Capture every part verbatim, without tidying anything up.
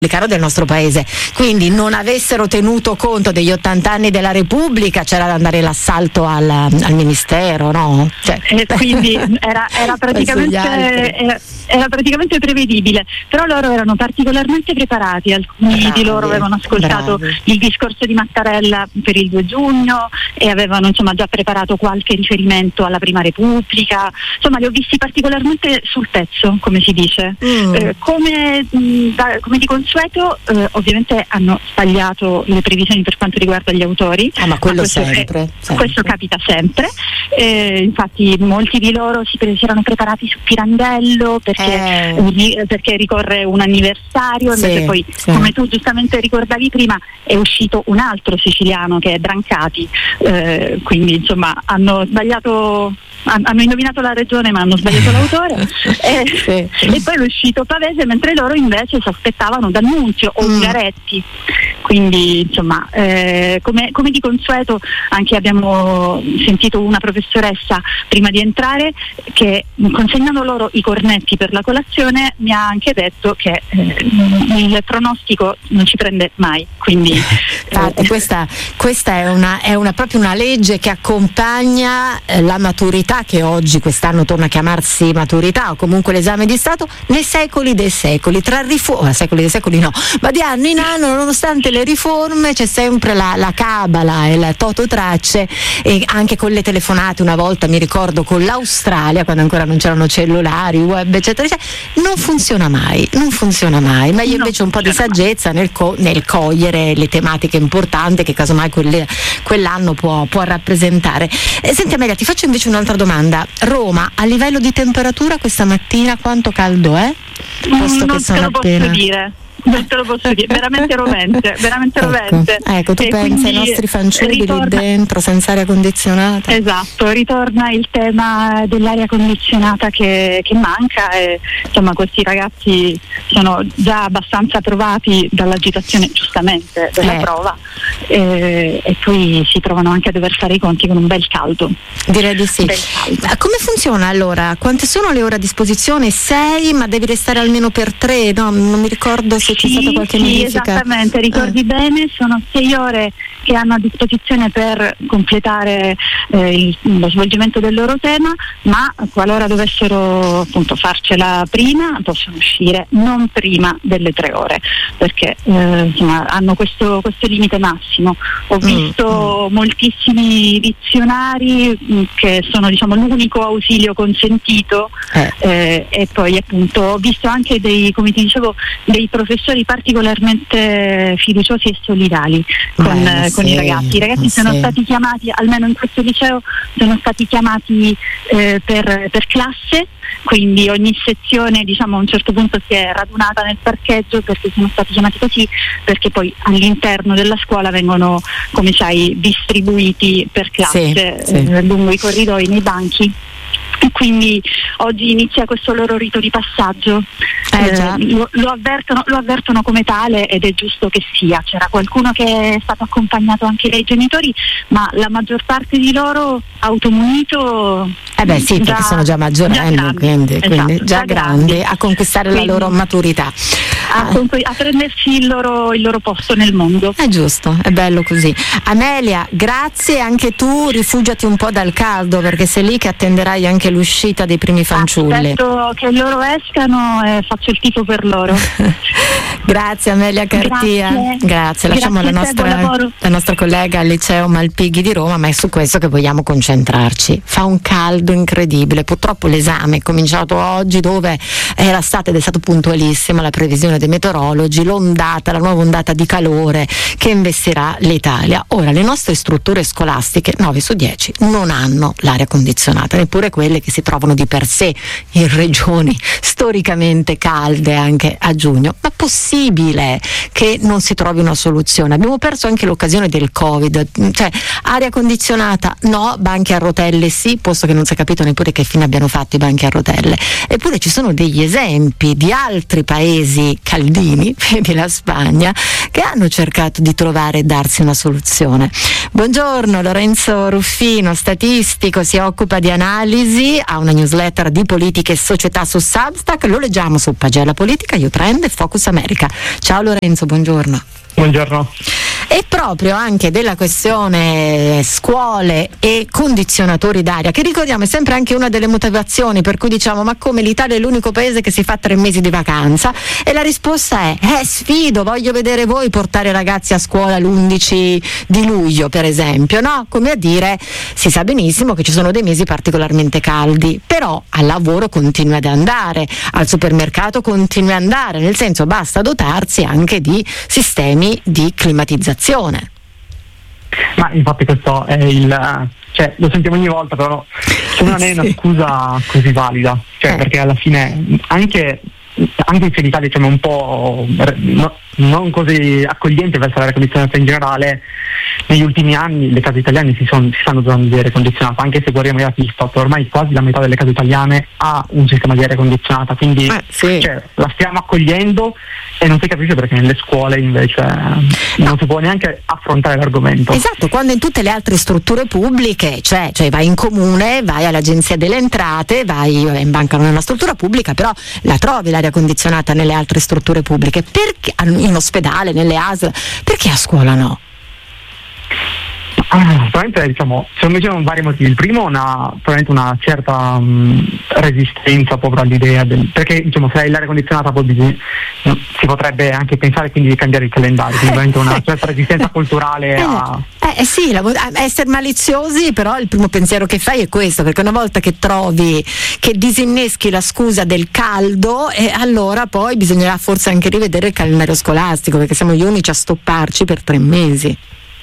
del nostro paese, quindi non avessero tenuto conto degli ottanta anni della Repubblica, c'era da andare l'assalto al, al ministero, no? Cioè, eh, quindi era, era, praticamente, era, era praticamente prevedibile, però loro erano particolarmente preparati, alcuni bravi, di loro avevano ascoltato bravi. il discorso di Mattarella per il due giugno e avevano insomma già preparato qualche riferimento alla Prima Repubblica, insomma li ho visti particolarmente sul pezzo, come si dice. Mm. Eh, come, mh, da, come di consueto Eh, ovviamente hanno sbagliato le previsioni per quanto riguarda gli autori, ah, ma quello ma questo, sempre, è, sempre questo capita sempre, eh, infatti molti di loro si, si erano preparati su Pirandello perché, eh. perché ricorre un anniversario, sì, invece poi sì. come tu giustamente ricordavi prima è uscito un altro siciliano che è Brancati, eh, quindi insomma hanno sbagliato, hanno indovinato la regione ma hanno sbagliato l'autore e, sì. e poi è uscito Pavese, mentre loro invece si aspettavano D'Annunzio o Ungaretti, mm. quindi insomma eh, come, come di consueto anche abbiamo sentito una professoressa prima di entrare che consegnando loro i cornetti per la colazione mi ha anche detto che eh, il pronostico non ci prende mai, quindi Infatti, eh, questa, questa è, una, è una, proprio una legge che accompagna eh, la maturità, che oggi quest'anno torna a chiamarsi maturità o comunque l'esame di Stato, nei secoli dei secoli, tra riforme, secoli dei secoli no, ma di anno in anno nonostante le riforme c'è sempre la, la cabala e la tototracce, e anche con le telefonate una volta mi ricordo con l'Australia quando ancora non c'erano cellulari, web eccetera eccetera, non funziona mai, non funziona mai, meglio invece un po' di saggezza nel, co- nel cogliere le tematiche importanti che casomai quelle, quell'anno può, può rappresentare. Eh, senti Amelia, ti faccio invece un'altra domanda. Roma a livello di temperatura questa mattina quanto caldo è? Posto non che sono te lo appena... posso dire. Non te lo posso dire, veramente rovente, veramente ecco, rovente. Ecco, tu e pensi ai nostri fanciulli ritorna, lì dentro senza aria condizionata? Esatto, ritorna il tema dell'aria condizionata che, che manca e insomma questi ragazzi sono già abbastanza provati dall'agitazione giustamente della eh. prova e, e poi si trovano anche a dover fare i conti con un bel caldo. Direi di sì. Come funziona allora? Quante sono le ore a disposizione? Sei, ma devi restare almeno per tre, no? Non mi ricordo se c'è sì, stata qualche sì, modifica. Esattamente, ricordi eh. bene, sono sei ore che hanno a disposizione per completare eh, il, lo svolgimento del loro tema, ma qualora dovessero appunto farcela prima possono uscire non prima delle tre ore, perché eh, insomma hanno questo, questo limite massimo. Ho visto mm. moltissimi dizionari mh, che sono diciamo l'unico ausilio consentito eh. Eh, e poi appunto ho visto anche dei, come ti dicevo, dei professori particolarmente fiduciosi e solidali con, Beh, con sì, i ragazzi. I ragazzi sono sì. stati chiamati, almeno in questo liceo, sono stati chiamati eh, per, per classe, quindi ogni sezione diciamo a un certo punto si è radunata nel parcheggio perché sono stati chiamati così, perché poi all'interno della scuola vengono, come sai, distribuiti per classe sì, sì. Eh, lungo i corridoi, nei banchi. E quindi oggi inizia questo loro rito di passaggio, eh, eh, lo, lo, avvertono, lo avvertono come tale ed è giusto che sia. C'era qualcuno che è stato accompagnato anche dai genitori, ma la maggior parte di loro automunito. Eh beh sì, già, perché sono già maggiorenni, già quindi, esatto, quindi già, già grandi, grandi a conquistare quindi, la loro maturità. A, a prendersi il loro, il loro posto nel mondo. È giusto, è bello così. Amelia, grazie, anche tu rifugiati un po' dal caldo perché sei lì che attenderai anche l'uscita dei primi fanciulli. Aspetto che loro escano e faccio il tifo per loro. Grazie Amelia Cartia. Grazie, Grazie. Lasciamo Grazie la, nostra, la nostra collega al liceo Malpighi di Roma, ma è su questo che vogliamo concentrarci. Fa un caldo incredibile, purtroppo l'esame è cominciato oggi dove era stata ed è stato puntualissima la previsione dei meteorologi, l'ondata, la nuova ondata di calore che investirà l'Italia. Ora le nostre strutture scolastiche nove su dieci non hanno l'aria condizionata, neppure quelle che si trovano di per sé in regioni storicamente calde anche a giugno. Ma possibile che non si trovi una soluzione? Abbiamo perso anche l'occasione del Covid, cioè aria condizionata no, banchi a rotelle sì, posto che non si è capito neppure che fine abbiano fatto i banchi a rotelle. Eppure ci sono degli esempi di altri paesi caldini, vedi la Spagna, che hanno cercato di trovare e darsi una soluzione. Buongiorno, Lorenzo Ruffino, statistico, si occupa di analisi Conti ha una newsletter di politica e società su Substack, lo leggiamo su Pagella Politica, YouTrend e Focus America. Ciao Lorenzo, buongiorno. Buongiorno. E proprio anche della questione scuole e condizionatori d'aria, che ricordiamo è sempre anche una delle motivazioni per cui diciamo ma come l'Italia è l'unico paese che si fa tre mesi di vacanza, e la risposta è eh sfido, voglio vedere voi portare i ragazzi a scuola l'undici di luglio per esempio, no? Come a dire, si sa benissimo che ci sono dei mesi particolarmente caldi, però al lavoro continui ad andare, al supermercato continui ad andare, nel senso basta dotarsi anche di sistemi di climatizzazione. Ma infatti questo è il, cioè lo sentiamo ogni volta, però non è una scusa così valida, cioè eh. perché alla fine anche anche se l'Italia diciamo un po' no, non così accogliente verso l'aria condizionata in generale, negli ultimi anni le case italiane si, son, si stanno dotando di aria condizionata, anche se guardiamo i dati Istat, ormai quasi la metà delle case italiane ha un sistema di aria condizionata, quindi eh, sì. cioè, la stiamo accogliendo e non si capisce perché nelle scuole invece no. non si può neanche affrontare l'argomento. Esatto, quando in tutte le altre strutture pubbliche, cioè, cioè vai in comune, vai all'agenzia delle entrate, vai in banca, non è una struttura pubblica, però la trovi l'aria condizionata nelle altre strutture pubbliche, perché in ospedale, nelle A S L, perché a scuola no? Ah, probabilmente diciamo, secondo me ci sono vari motivi. Il primo una probabilmente una certa mh, resistenza proprio all'idea del, perché diciamo se hai l'aria condizionata poi bisogna, si potrebbe anche pensare quindi di cambiare il calendario, quindi probabilmente una certa resistenza culturale eh, a eh, eh sì, la, essere maliziosi, però il primo pensiero che fai è questo, perché una volta che trovi che disinneschi la scusa del caldo, e eh, allora poi bisognerà forse anche rivedere il calendario scolastico, perché siamo gli unici a stopparci per tre mesi.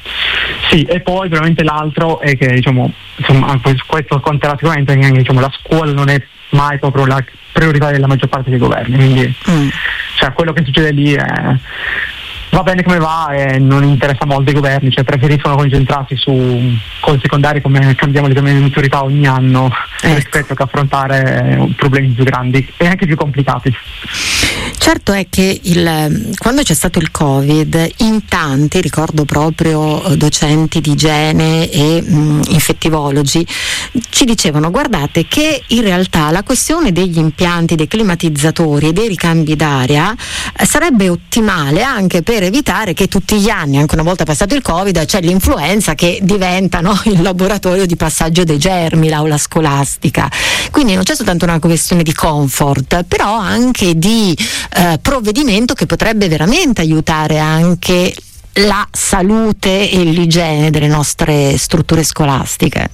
Sì, e poi veramente l'altro è che diciamo insomma questo conterà sicuramente che anche diciamo la scuola non è mai proprio la priorità della maggior parte dei governi, quindi mm. cioè quello che succede lì è va bene come va e non interessa molto ai governi, cioè preferiscono concentrarsi su cose secondarie come cambiamo l'esame di maturità ogni anno ecco. rispetto che affrontare problemi più grandi e anche più complicati. Certo è che il, quando c'è stato il Covid, in tanti, ricordo proprio docenti di igiene e mh, infettivologi, ci dicevano guardate che in realtà la questione degli impianti, dei climatizzatori e dei ricambi d'aria eh, sarebbe ottimale anche per evitare che tutti gli anni, anche una volta passato il Covid, c'è l'influenza che diventa no, il laboratorio di passaggio dei germi, l'aula scolastica. Quindi non c'è soltanto una questione di comfort, però anche di eh, provvedimento che potrebbe veramente aiutare anche la salute e l'igiene delle nostre strutture scolastiche.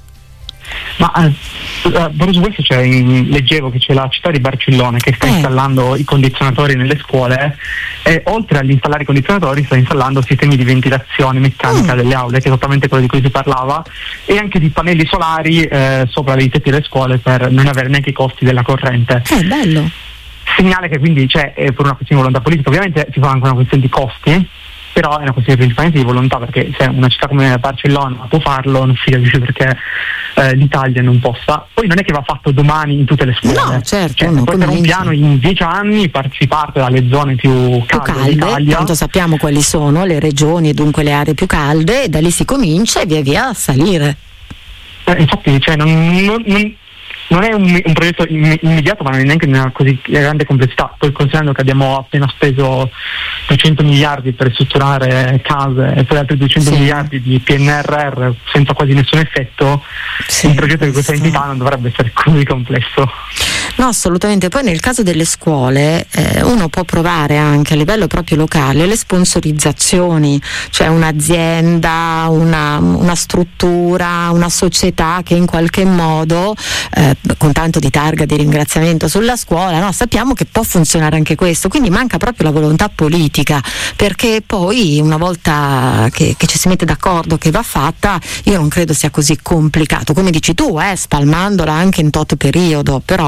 Ma eh, proprio su questo cioè, in, leggevo che c'è la città di Barcellona che sta eh. installando i condizionatori nelle scuole e oltre agli installare i condizionatori sta installando sistemi di ventilazione meccanica mm. delle aule, che è esattamente quello di cui si parlava, e anche di pannelli solari eh, sopra i tetti delle scuole per non avere neanche i costi della corrente. È eh, bello. Segnale che quindi c'è eh, per una questione di volontà politica, ovviamente si fa anche una questione di costi, però è una questione principalmente di volontà, perché se una città come Barcellona può farlo non si capisce perché eh, l'Italia non possa. Poi non è che va fatto domani in tutte le scuole, no, certo, cioè, no, può essere un piano in dieci anni, si parte dalle zone più calde, più calde d'Italia. Tanto sappiamo quali sono le regioni e dunque le aree più calde, e da lì si comincia e via via a salire. Eh, infatti cioè, non, non, non Non è un, un progetto immediato, ma non è neanche una così grande complessità. Poi considerando che abbiamo appena speso duecento miliardi per ristrutturare case e poi altri duecento sì. miliardi di P N R R senza quasi nessun effetto, sì, un progetto di questa entità non dovrebbe essere così complesso. No, assolutamente. Poi nel caso delle scuole eh, uno può provare anche a livello proprio locale le sponsorizzazioni, cioè un'azienda, una, una struttura, una società che in qualche modo eh, con tanto di targa di ringraziamento sulla scuola, no? Sappiamo che può funzionare anche questo, quindi manca proprio la volontà politica, perché poi una volta che, che ci si mette d'accordo che va fatta, io non credo sia così complicato, come dici tu, eh, spalmandola anche in tot periodo, però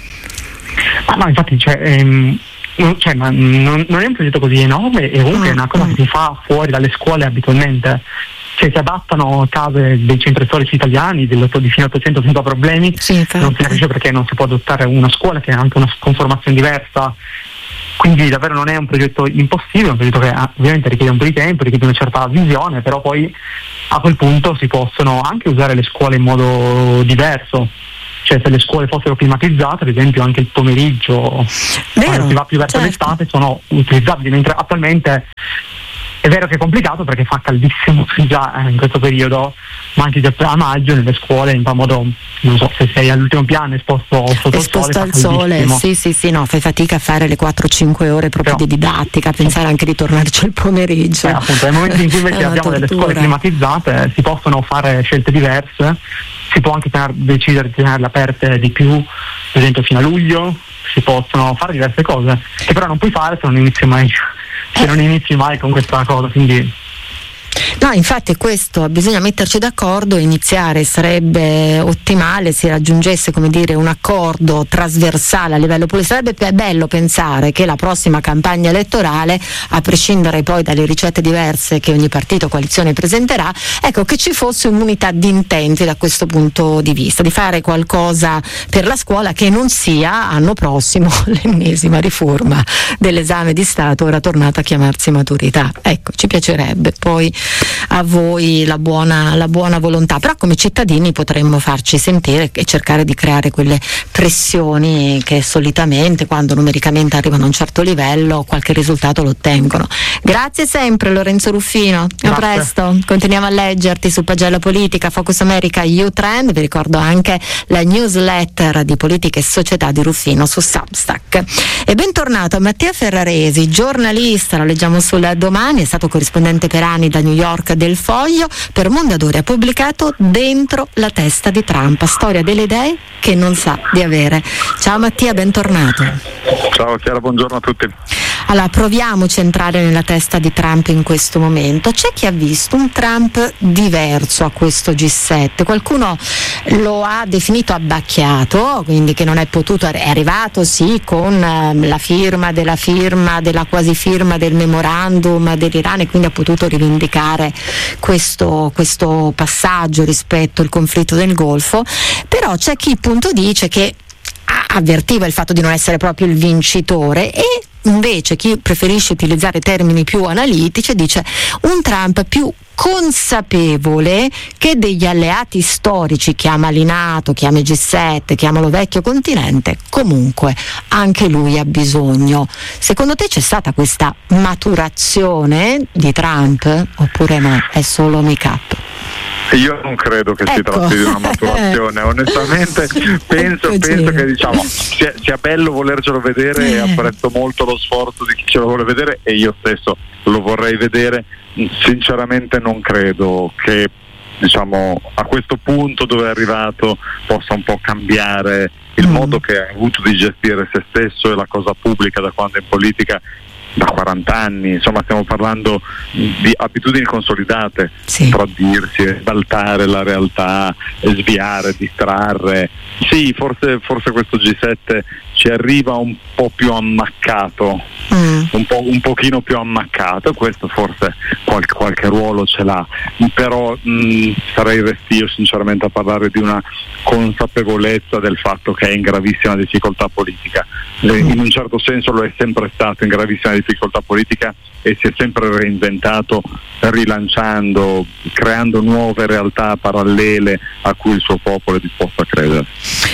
ah, no, infatti cioè, ehm, non, cioè, ma non, non è un progetto così enorme, e comunque mm, è una cosa mm. che si fa fuori dalle scuole abitualmente. Cioè si adattano case dei centri storici italiani di fino all'Ottocento senza problemi, sì, non si capisce perché non si può adottare una scuola che ha anche una conformazione diversa, quindi davvero non è un progetto impossibile, è un progetto che ovviamente richiede un po' di tempo, richiede una certa visione, però poi a quel punto si possono anche usare le scuole in modo diverso. cioè se le scuole fossero climatizzate, ad esempio anche il pomeriggio, Vero, quando si va più verso certo. l'estate, sono utilizzabili, mentre attualmente è vero che è complicato perché fa caldissimo già in questo periodo, ma anche già a maggio nelle scuole in modo, non so, se sei all'ultimo piano esposto sotto esposto il sole, al sole, fa sì sì sì, no, fai fatica a fare le quattro cinque ore proprio Però, di didattica, a pensare anche di tornarci il pomeriggio. Eh, appunto, nel momento in cui invece È una abbiamo delle tortura. scuole climatizzate si possono fare scelte diverse, si può anche tener, decidere di tenerle aperte di più, ad esempio fino a luglio, si possono fare diverse cose che però non puoi fare se non inizi mai, se non inizi mai con questa cosa, quindi No, infatti questo, bisogna metterci d'accordo e iniziare, sarebbe ottimale se raggiungesse, come dire, un accordo trasversale a livello politico. Sarebbe più bello pensare che la prossima campagna elettorale, a prescindere poi dalle ricette diverse che ogni partito o coalizione presenterà, ecco, che ci fosse un'unità di intenti da questo punto di vista, di fare qualcosa per la scuola che non sia anno prossimo l'ennesima riforma dell'esame di Stato, ora tornata a chiamarsi maturità. Ecco, ci piacerebbe poi a voi la buona, la buona volontà, però come cittadini potremmo farci sentire e cercare di creare quelle pressioni che solitamente, quando numericamente arrivano a un certo livello, qualche risultato lo ottengono. Grazie sempre Lorenzo Ruffino, Grazie. a presto, continuiamo a leggerti su Pagella Politica, Focus America, U-Trend, vi ricordo anche la newsletter di politica e società di Ruffino su Substack. E bentornato a Mattia Ferraresi, giornalista, lo leggiamo sul Domani, è stato corrispondente per anni da New York del Foglio, per Mondadori ha pubblicato Dentro la testa di Trump, storia delle idee che non sa di avere. Ciao Mattia, bentornato. Ciao Chiara, buongiorno a tutti. Allora, proviamoci a entrare nella testa di Trump in questo momento. C'è chi ha visto un Trump diverso a questo G sette, qualcuno lo ha definito abbacchiato, quindi che non è potuto, è arrivato sì con la firma della firma, della quasi firma del memorandum dell'Iran, e quindi ha potuto rivendicare questo, questo passaggio rispetto al conflitto del Golfo, però c'è chi appunto dice che avvertiva il fatto di non essere proprio il vincitore, e invece chi preferisce utilizzare termini più analitici dice un Trump più consapevole che degli alleati storici, chiamali NATO, chiama G sette, chiamalo vecchio continente, comunque anche lui ha bisogno. Secondo te c'è stata questa maturazione di Trump oppure no? È solo make-up? Io non credo che si Ecco. tratti di una maturazione, onestamente penso, Eccoci. penso che diciamo sia, sia bello volercelo vedere, e apprezzo molto lo sforzo di chi ce lo vuole vedere, e io stesso lo vorrei vedere. Sinceramente non credo che, diciamo, a questo punto dove è arrivato possa un po' cambiare il Mm. modo che ha avuto di gestire se stesso e la cosa pubblica da quando è in politica, da quaranta anni. Insomma, stiamo parlando di abitudini consolidate, Sì. contraddirsi, esaltare la realtà, sviare, distrarre. Sì, forse, forse questo G sette ci arriva un po' più ammaccato, Mm. un po' un pochino più ammaccato, questo forse qualche, qualche ruolo ce l'ha, però mh, sarei restio sinceramente a parlare di una consapevolezza del fatto che è in gravissima difficoltà politica. Eh, in un certo senso lo è sempre stato in gravissima difficoltà politica, e si è sempre reinventato, rilanciando, creando nuove realtà parallele a cui il suo popolo è disposto a credere.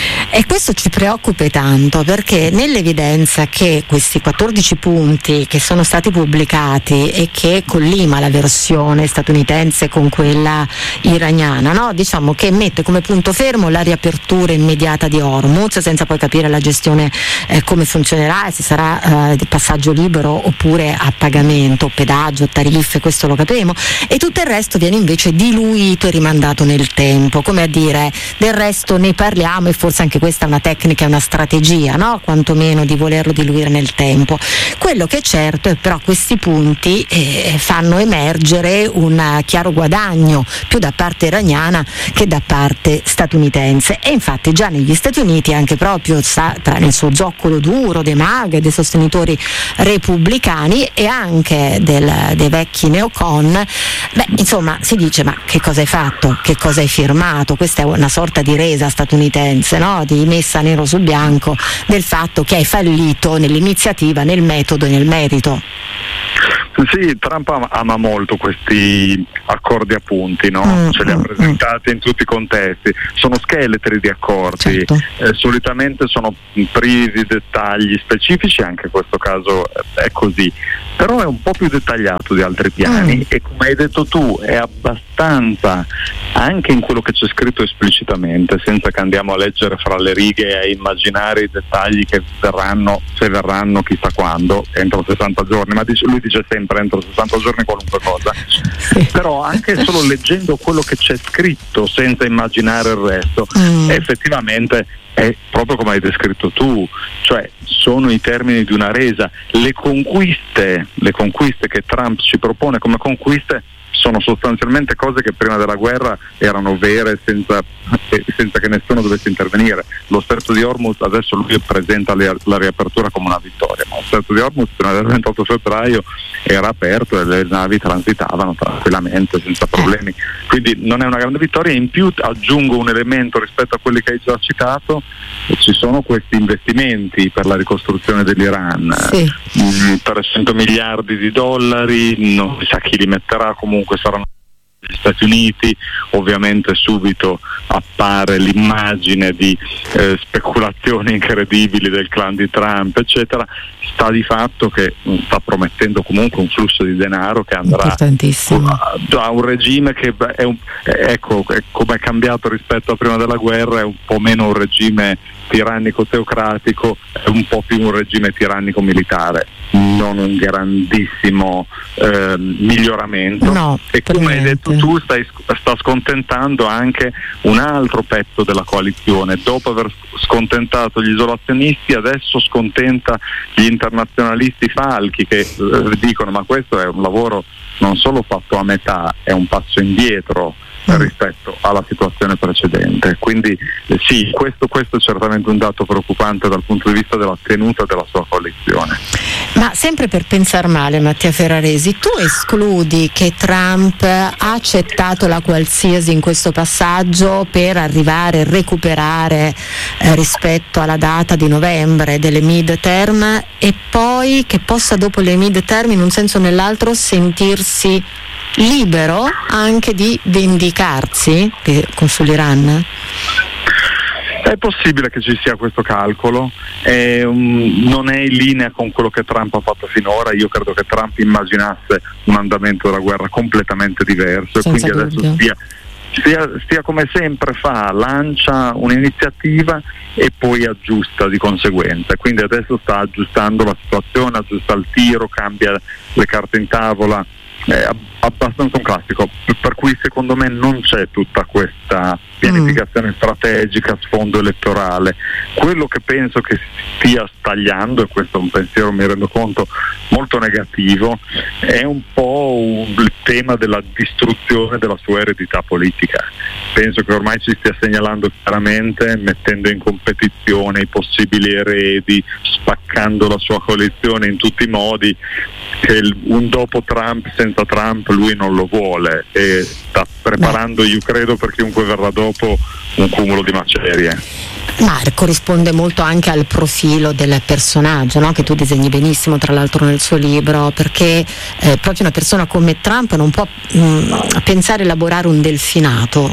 E questo ci preoccupa tanto, perché nell'evidenza che questi quattordici punti che sono stati pubblicati e che collima la versione statunitense con quella iraniana, no? Diciamo che mette come punto fermo la riapertura immediata di Hormuz, senza poi capire la gestione eh, come funzionerà, e se sarà eh, passaggio libero oppure a pagamento, pedaggio, tariffe, questo lo capiremo, e tutto il resto viene invece diluito e rimandato nel tempo, come a dire del resto ne parliamo, e forse anche questa è una tecnica, è una strategia, no? Quantomeno di volerlo diluire nel tempo. Quello che è certo è però questi punti eh, fanno emergere un chiaro guadagno più da parte iraniana che da parte statunitense, e infatti già negli Stati Uniti, anche proprio sa, tra, nel suo zoccolo duro dei MAGA, dei sostenitori repubblicani e anche del, dei vecchi neocon, beh, insomma, si dice: ma che cosa hai fatto? Che cosa hai firmato? Questa è una sorta di resa statunitense, no? Di messa nero su bianco del fatto che hai fallito nell'iniziativa, nel metodo e nel merito. Sì, Trump ama, ama molto questi accordi a punti, no? Mm, Ce li ha mm, presentati mm. in tutti i contesti. Sono scheletri di accordi, certo. eh, solitamente sono privi di dettagli specifici, anche in questo caso è così, però è un po' più dettagliato di altri piani mm. e come hai detto tu è abbastanza, anche in quello che c'è scritto esplicitamente, senza che andiamo a leggere fra le righe e a immaginare i dettagli che verranno, se verranno chissà quando, entro sessanta giorni, ma dice, lui dice sempre entro sessanta giorni qualunque cosa, sì. Però anche solo leggendo quello che c'è scritto senza immaginare il resto, mm. effettivamente è proprio come hai descritto tu, cioè sono i termini di una resa. Le conquiste, le conquiste che Trump ci propone come conquiste sono sostanzialmente cose che prima della guerra erano vere senza, senza che nessuno dovesse intervenire. Lo stretto di Hormuz adesso lui presenta la riapertura come una vittoria, ma lo stretto di Hormuz prima del ventotto febbraio era aperto e le navi transitavano tranquillamente senza problemi, quindi non è una grande vittoria. In più aggiungo un elemento rispetto a quelli che hai già citato: ci sono questi investimenti per la ricostruzione dell'Iran, sì. mm, trecento miliardi di dollari, non si sa chi li metterà, comunque saranno gli Stati Uniti. Ovviamente subito appare l'immagine di eh, speculazioni incredibili del clan di Trump eccetera. Sta di fatto che sta promettendo comunque un flusso di denaro che andrà a, a un regime che è un, ecco è, come è cambiato rispetto a prima della guerra, è un po' meno un regime tirannico teocratico, è un po' più un regime tirannico militare, non un grandissimo eh, miglioramento, no, e come hai detto tu stai, sta scontentando anche un altro pezzo della coalizione. Dopo aver scontentato gli isolazionisti adesso scontenta gli internazionalisti falchi che eh, dicono ma questo è un lavoro non solo fatto a metà, è un passo indietro rispetto alla situazione precedente. Quindi eh, sì, questo, questo è certamente un dato preoccupante dal punto di vista della tenuta della sua coalizione. Ma sempre per pensare male, Mattia Ferraresi, tu escludi che Trump ha accettato la qualsiasi in questo passaggio per arrivare a recuperare eh, rispetto alla data di novembre delle mid-term, e poi che possa dopo le mid-term in un senso o nell'altro sentirsi libero anche di vendicarsi sull'Iran? È possibile che ci sia questo calcolo, è un, non è in linea con quello che Trump ha fatto finora. Io credo che Trump immaginasse un andamento della guerra completamente diverso, senza e quindi adesso stia, stia, stia come sempre fa, lancia un'iniziativa e poi aggiusta di conseguenza, quindi adesso sta aggiustando la situazione, aggiusta il tiro, cambia le carte in tavola. È abbastanza un classico, per cui secondo me non c'è tutta questa pianificazione mm. strategica a sfondo elettorale. Quello che penso che stia stagliando, e questo è un pensiero, mi rendo conto, molto negativo, è un po' un, il tema della distruzione della sua eredità politica. Penso che ormai ci stia segnalando chiaramente, mettendo in competizione i possibili eredi, spaccando la sua coalizione in tutti i modi, che il, un dopo Trump senza Trump lui non lo vuole, e sta preparando, io credo, per chiunque verrà dopo un cumulo di macerie. Ma corrisponde molto anche al profilo del personaggio, no? Che tu disegni benissimo tra l'altro nel suo libro, perché eh, proprio una persona come Trump non può mh, pensare a elaborare un delfinato.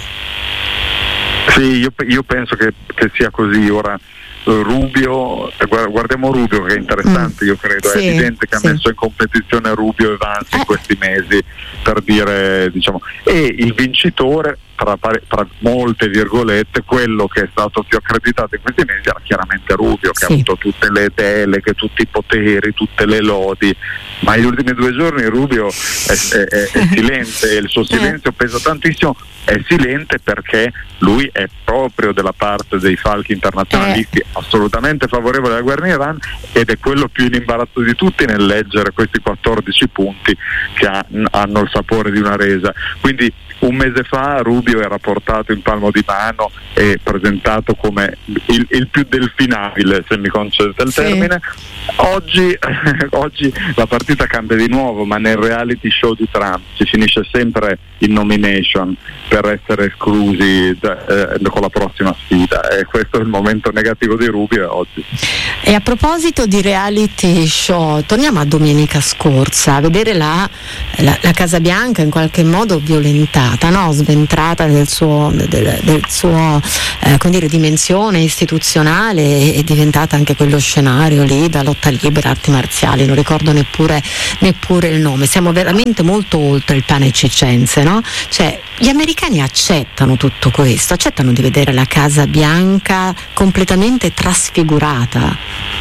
Sì, io, io penso che, che sia così. Ora Rubio, guardiamo Rubio che è interessante, mm, io credo, sì, è evidente che sì. ha messo in competizione Rubio e Vance eh. in questi mesi, per dire, diciamo, e il vincitore, tra, tra molte virgolette, quello che è stato più accreditato in questi mesi era chiaramente Rubio, che sì. ha avuto tutte le deleghe, tutti i poteri, tutte le lodi, ma negli ultimi due giorni Rubio è, è, è, è silente, e il suo silenzio pesa tantissimo. È silente perché lui è proprio della parte dei falchi internazionalisti, eh. assolutamente favorevole alla guerra in Iran, ed è quello più in imbarazzo di tutti nel leggere questi quattordici punti che ha, hanno il sapore di una resa. Quindi un mese fa Rubio Rubio era portato in palmo di mano e presentato come il, il più delfinabile, se mi concedete il sì. termine. Oggi, oggi la partita cambia di nuovo, ma nel reality show di Trump si finisce sempre in nomination per essere esclusi da, eh, con la prossima sfida, e questo è il momento negativo di Rubio oggi. E a proposito di reality show, torniamo a domenica scorsa, a vedere la, la, la Casa Bianca in qualche modo violentata, no? Sventrata del suo, del, del suo eh, come dire, dimensione istituzionale, è diventata anche quello scenario lì da lotta libera, arti marziali, non ricordo neppure, neppure il nome. Siamo veramente molto oltre il pane cicense, no? Cioè, gli americani accettano tutto questo, accettano di vedere la Casa Bianca completamente trasfigurata.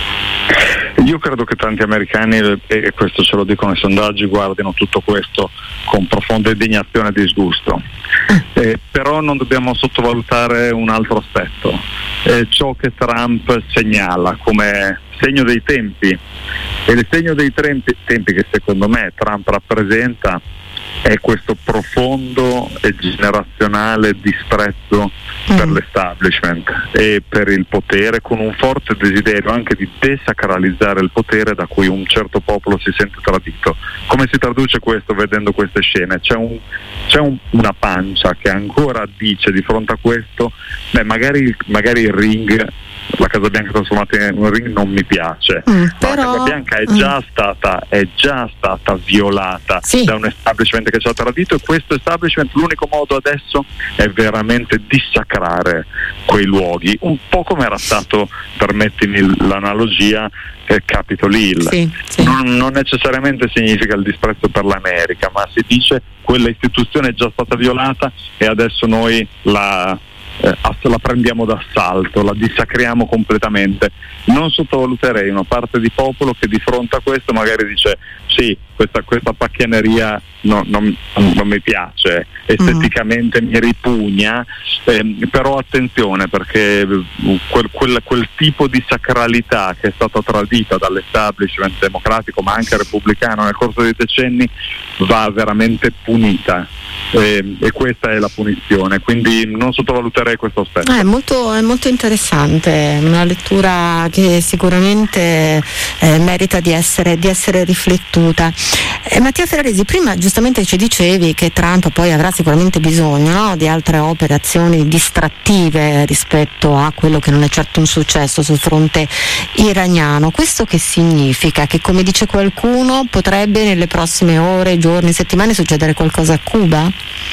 Io credo che tanti americani, e questo ce lo dicono i sondaggi, guardino tutto questo con profonda indignazione e disgusto. Eh, però non dobbiamo sottovalutare un altro aspetto, eh, ciò che Trump segnala come segno dei tempi, e il segno dei tempi, tempi che secondo me Trump rappresenta è questo profondo e generazionale disprezzo mm. per l'establishment e per il potere, con un forte desiderio anche di desacralizzare il potere da cui un certo popolo si sente tradito. Come si traduce questo vedendo queste scene? C'è, un, c'è un, una pancia che ancora dice di fronte a questo, beh, magari, magari il ring, la Casa Bianca trasformata in un ring non mi piace, mm, però... la Casa Bianca è già mm. stata è già stata violata sì. da un establishment che ci ha tradito, e questo establishment, l'unico modo adesso è veramente dissacrare quei luoghi, un po' come era stato, permettimi l'analogia, eh, Capitol Hill. Sì, sì. Non, non necessariamente significa il disprezzo per l'America, ma si dice quella istituzione è già stata violata e adesso noi la Eh, la prendiamo d'assalto, la dissacriamo completamente. Non sottovaluterei una parte di popolo che di fronte a questo magari dice sì, questa, questa pacchianeria no, non, non mi piace, esteticamente mm. mi ripugna, eh, però attenzione, perché quel, quel, quel tipo di sacralità che è stata tradita dall'establishment democratico ma anche repubblicano nel corso dei decenni va veramente punita. Eh, e questa è la punizione, quindi non sottovaluterei questo aspetto. È molto, è molto interessante, una lettura che sicuramente eh, merita di essere, di essere riflettuta. Eh, Mattia Ferraresi, prima giustamente ci dicevi che Trump poi avrà sicuramente bisogno, no, di altre operazioni distrattive rispetto a quello che non è certo un successo sul fronte iraniano. Questo che significa? Che, come dice qualcuno, potrebbe nelle prossime ore, giorni, settimane succedere qualcosa a Cuba?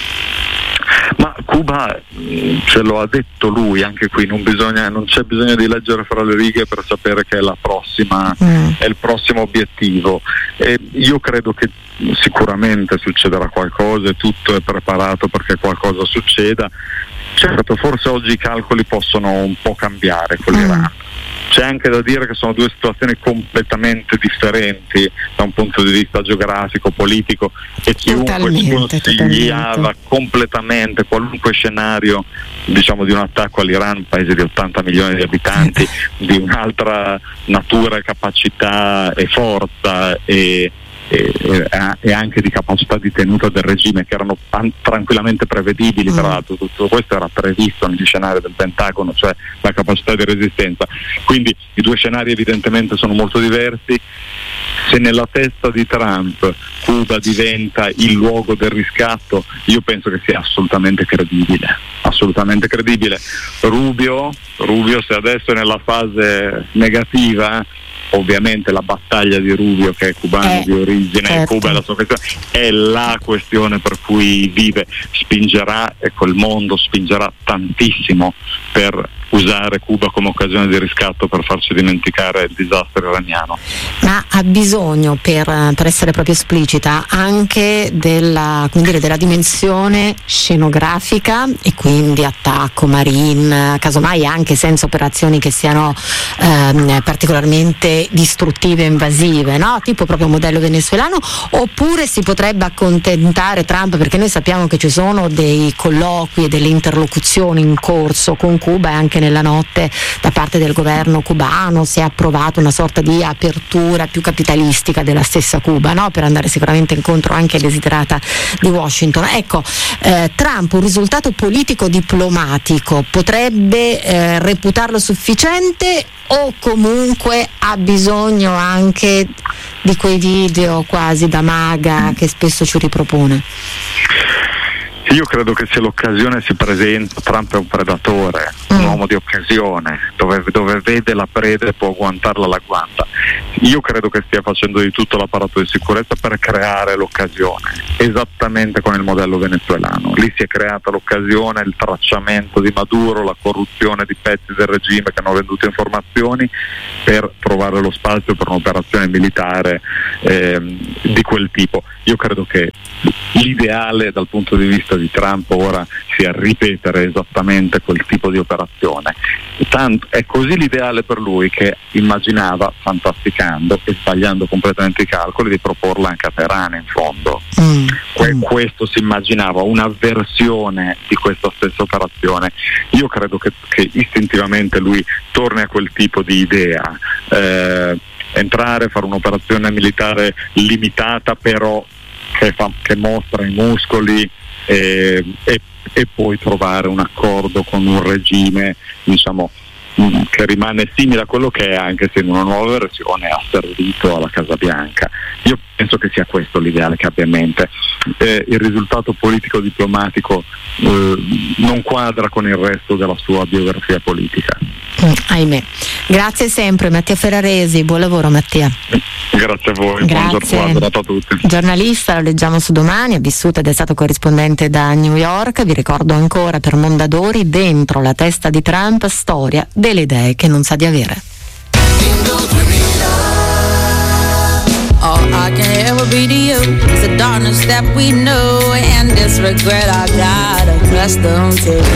Ma Cuba, ce lo ha detto lui, anche qui non bisogna, non c'è bisogno di leggere fra le righe per sapere che è la prossima, mm. è il prossimo obiettivo. E io credo che sicuramente succederà qualcosa e tutto è preparato perché qualcosa succeda. Certo, forse oggi i calcoli possono un po' cambiare con l'Iran. Mm. C'è anche da dire che sono due situazioni completamente differenti da un punto di vista geografico, politico, e chiunque sconsigliava completamente qualunque scenario, diciamo, di un attacco all'Iran, un paese di ottanta milioni di abitanti, di un'altra natura e capacità e forza e E, e anche di capacità di tenuta del regime, che erano pan- tranquillamente prevedibili. Mm. Tra l'altro tutto questo era previsto negli scenari del Pentagono, cioè la capacità di resistenza. Quindi i due scenari evidentemente sono molto diversi. Se nella testa di Trump Cuba diventa il luogo del riscatto, io penso che sia assolutamente credibile, assolutamente credibile. Rubio, Rubio se adesso è nella fase negativa, ovviamente la battaglia di Rubio, che è cubano eh, di origine, certo. Cuba è la sua questione, è la questione per cui vive, spingerà, ecco, il mondo spingerà tantissimo per usare Cuba come occasione di riscatto per farci dimenticare il disastro iraniano. Ma ha bisogno, per, per essere proprio esplicita, anche della, come dire, della dimensione scenografica, e quindi attacco, marine, casomai anche senza operazioni che siano ehm, particolarmente armi distruttive invasive, no? Tipo proprio modello venezuelano, oppure si potrebbe accontentare Trump, perché noi sappiamo che ci sono dei colloqui e delle interlocuzioni in corso con Cuba, e anche nella notte da parte del governo cubano si è approvato una sorta di apertura più capitalistica della stessa Cuba, no? Per andare sicuramente incontro anche ai desiderata di Washington. Ecco, eh, Trump un risultato politico diplomatico potrebbe eh, reputarlo sufficiente, o comunque ha bisogno anche di quei video quasi da maga che spesso ci ripropone? Io credo che se l'occasione si presenta, Trump è un predatore, mm. un uomo di occasione, dove, dove vede la preda e può agguantarla, la agguanta. Io credo che stia facendo di tutto l'apparato di sicurezza per creare l'occasione, esattamente con il modello venezuelano. Lì si è creata l'occasione, il tracciamento di Maduro, la corruzione di pezzi del regime che hanno venduto informazioni, per trovare lo spazio per un'operazione militare eh, di quel tipo. Io credo che l'ideale dal punto di vista di Trump ora sia ripetere esattamente quel tipo di operazione. Tanto è così l'ideale per lui che immaginava, fantasticando e sbagliando completamente i calcoli, di proporla anche a Teheran in fondo. Mm. Que- questo si immaginava, una versione di questa stessa operazione. Io credo che, che istintivamente lui torni a quel tipo di idea, eh, entrare, fare un'operazione militare limitata però che, fa, che mostra i muscoli, eh, e, e poi trovare un accordo con un regime, diciamo, che rimane simile a quello che è, anche se in una nuova versione ha servito alla Casa Bianca. Io penso che sia questo l'ideale che abbia in mente. Eh, il risultato politico-diplomatico eh, non quadra con il resto della sua biografia politica. Mm, ahimè. Grazie sempre Mattia Ferraresi, buon lavoro Mattia. Grazie a voi, Grazie. buona giornata a tutti. Giornalista, lo leggiamo su Domani, ha vissuto ed è stato corrispondente da New York. Vi ricordo ancora per Mondadori, dentro la testa di Trump, storia delle idee che non sa di avere. All I can ever be to you is the darkness that we know and this regret I got accustomed to.